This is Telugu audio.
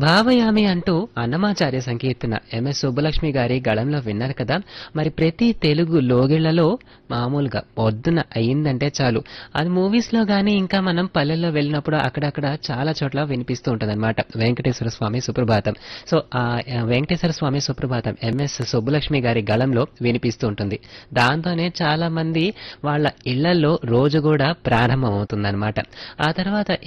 భావయామి అంటూ అన్నమాచార్య సంకీర్తన ఎంఎస్ సుబ్బలక్ష్మి గారి గళంలో విన్నారు కదా. మరి ప్రతి తెలుగు లోగిళ్లలో మామూలుగా పొద్దున అయిందంటే చాలు అది మూవీస్ లో గానీ ఇంకా మనం పల్లెల్లో వెళ్ళినప్పుడు అక్కడక్కడ చాలా చోట్ల వినిపిస్తూ ఉంటదన్నమాట వెంకటేశ్వర స్వామి సుప్రభాతం. సో ఆ వెంకటేశ్వర స్వామి సుప్రభాతం ఎంఎస్ సుబ్బలక్ష్మి గారి గళంలో వినిపిస్తూ ఉంటుంది. దాంతోనే చాలా మంది వాళ్ళ ఇళ్లలో రోజు కూడా ప్రారంభం అవుతుందన్నమాట. ఆ తర్వాత